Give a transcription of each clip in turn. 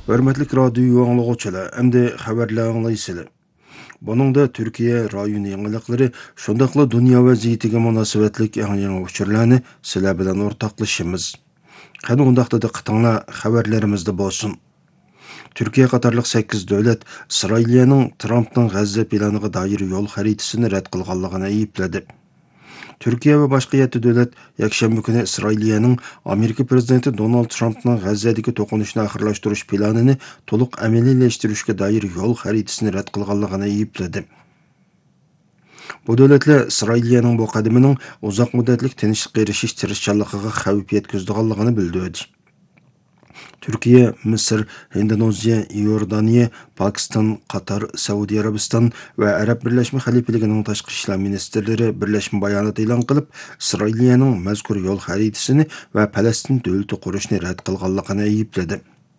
Hörmetlik radyo anlıqçılar, əmdi xəbərlər anlaysılar. Buningda Türkiye rayoni yangilikları, shundaqla dunyo vaziyatiga munosabatlik yangi uchurlarni sizlar bilan o'rtoqlashamiz. Qani undaqda diqqatinglar xabarlarimizda bo'lsin. Türkiye qatarlıq 8 davlat İsrailning Trumpning G'azza planiga doir yo'l xaritasini rad qilganligini aybladi. Türkiye ve başka 7 devlet yakshanba kuni İsrailning Amerika prezidenti Donald Trumpning G'azzadagi to'qinishni oxirlashtirish planini to'liq amaliyleştirishga doir yo'l xaritasini rad qilganligini aybladi. Bu devletler İsrailning bu qadamining uzoq muddatlik tinchlikqa erishish tirishchanligiga xavf yetkazganligini bildirdi. Türkiye, Mısır, Endonezya, Iordaniya, Pakistan, Qatar, Saudiya Arabistan ve Arab Birleşme Halifeligining tashqi ishlar ministrlari birlashma bayonot e'lon qilib, İsrailning mazkur yo'l xaritasini va Falastin davlati qurishni rad qilganligini aybladi.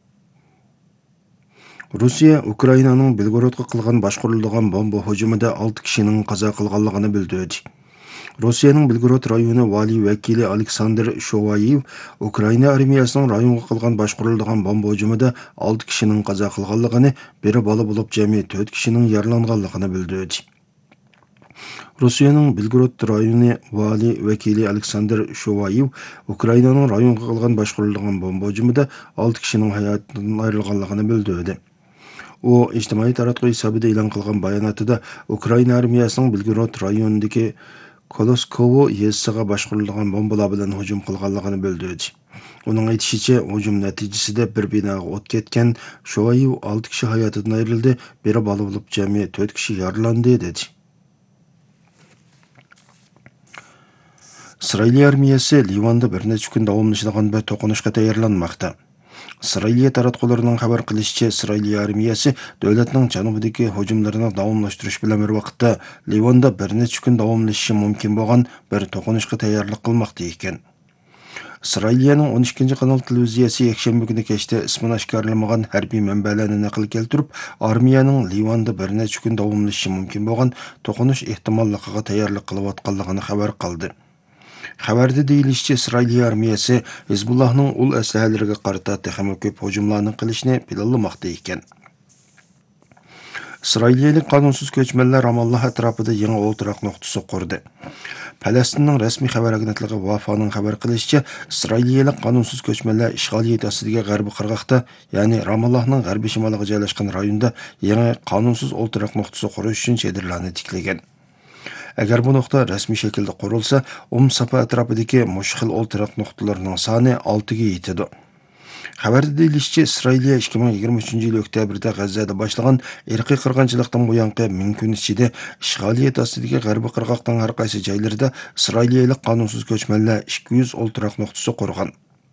Rossiya Ukrainaning Belgorodga qilgan boshqarilgan bomba hujumida 6 kishining qazo qilganligini bildirdi. Rossiyaning Belgorod rayoni vali vakili Aleksandr Shovayev Ukraina armiyasining rayonga qilgan boshqarilgan bomba hujumida 6 kishining qazo qilganligini, biri bola bo'lib jami 4 kishining yaralanganligini bildirdi. Rossiyaning Belgorod rayoni vali vakili Aleksandr Shovayev Ukrainaning rayonga qilgan boshqarilgan bomba hujumida 6 kishining hayotidan ayrilganligini bildirdi. O, ijtimoiy taratquv hisobida e'lon qilgan bayonotida Ukraina armiyasining Belgorod rayonidagi Koloskovo yezisiga boshqarilgan bombalar bilan hujum qilganligini bildirdi. Uning aytishicha, hujum natijasida bir binoga o't ketgan. Shovayev 6 kishi hayotidan ayrildi, biri bola bo'lib jami 4 kishi yaralandi dedi. İsrail armiyasi Livanda bir necha kun davomlashadigan bir to'qinishga tayyorlanmoqda. İsrail taratqularının xabar qilishicha, İsrail armiyasi davlatning janubidagi hujumlarini davomlashtirish bilan bir vaqtda Livanda bir necha kun davomlashishi mumkin bo'lgan bir to'qinishga tayyorlik qilmoqda ekan. İsrailning 12-kanal televiziyasi yakshanba kuni kechda ismini oshkorlamagan harbiy manbalarni naql keltirib, armiyaning Livanda bir necha kun davomlashishi mumkin bo'lgan to'qinish ehtimolligiga tayyorlik qilayotganligini xabar qildi. Xabarda deyilishicha, İsrail armiyasi Hizbullahning ul aslahalariga qarata texnik ko'p hujumlarni qilishni planlamoqda ekan. İsraillik qanunsuz ko'chmanlar Ramalloh atrofida yangi o'ltiroq nuqtasi qurdi. Falastinning rasmiy xabar agentligi Vafaning xabar qilishicha, İsraillik qanunsuz ko'chmanlar ishg'oliyat ostidagi g'arbiy qirg'oqda, ya'ni Ramallohning g'arbiy shimoliga joylashgan rayonda yangi qanunsuz o'ltiroq nuqtasi qurish uchun chedirlarni tiklagan. Agar bu nuqta rasmiy shaklda qurilsa, Safa atrofidagi mushkil o'ltiroq nuqtalarning soni 6 ga yetadi. Xabarda deyilishicha, Isroiliya 2023 yil oktyabrda G'azzada boshlagan irqiy qirg'inchilikdan buyanqi ming kun ichida ishg'oliyat ostidagi g'arbiy qirg'oqning har qaysi joylarida İsrailiyalik qanunsuz ko'chmanlar 200 o'ltiroq nuqtasi qurgan.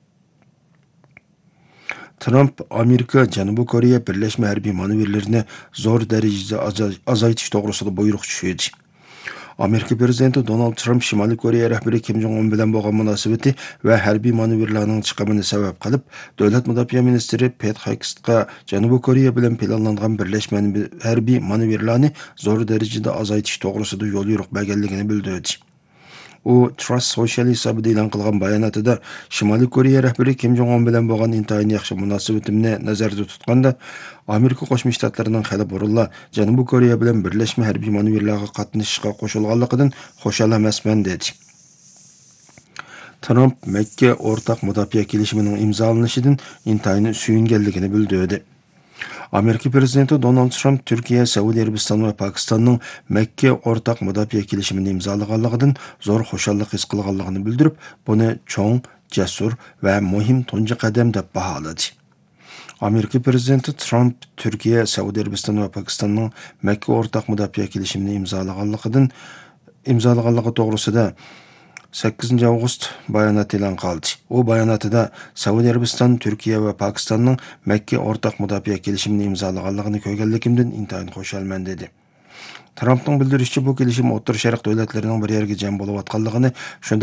Trump Amerika Janubiy Koreya birlashma harbiy manevrlarini zo'r darajada azaytish to'g'risida buyruq tushirdi. Amerika prezidenti Donald Trump Shimoliy Koreya rahbari Kim Jong-un bilan bo'lgan munosabati va harbiy manevrlarning chiqimini sabab qilib, davlat mudofaa ministri Pete Hegsethga Janubiy Koreya bilan planlangan birlashma harbiy manevrlarni zo'r darajada azaytish to'g'risida yo'l yo'riq berganligini bildirdi. U Trust Social hisobida e'lon qilgan bayonotida Shimoliy Koreya rahbari Kim Jong-un bilan bo'lgan intayin yaxshi munosabatimni nazarda tutganda, Amerika Qo'shma Shtatlarining xali burunla Janubiy Koreya bilan birlashma harbiy manevrlarga qatnashishga qo'shilganligidan xushal emasman dedi. Trump Makka o'rtaq mudofaa kelishimining imzolanishidan intayin suyunganligini bildirdi. Amerika prezidenti Donald Trump Türkiye, Saudiya Arabiston va Pokistonning Makka o'rtaq mudofaa kelishimini imzolaganligidan zo'r xushallik his qilganligini bildirib, buni cho'ng, jasur va muhim tunji qadam deb baholadi. Amerika prezidenti Trump Türkiye, Saudiya Arabiston va Pokistonning Makka o'rtaq mudofaa kelishimini imzolaganligi to'g'risida 8 avgust bayonot e'lon qildi. U bayonotida Saudiya Arabiston, Türkiye va Pokistonning Makka o'rtaq mudofaa kelishimini imzolaganligini ko'rganligimdan intayin xushalman dedi. Trumpning bildirishicha, bu kelishim O'rta Sharq davlatlarining bir yerga jam bo'layotganligini,